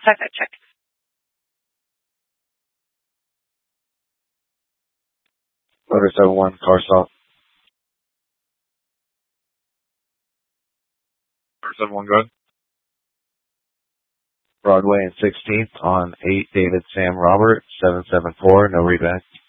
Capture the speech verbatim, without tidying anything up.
Side check. Motor seven one, car stop. Motor seven one, go ahead. Broadway and sixteenth on eight David Sam Robert, seven seven four, no readback.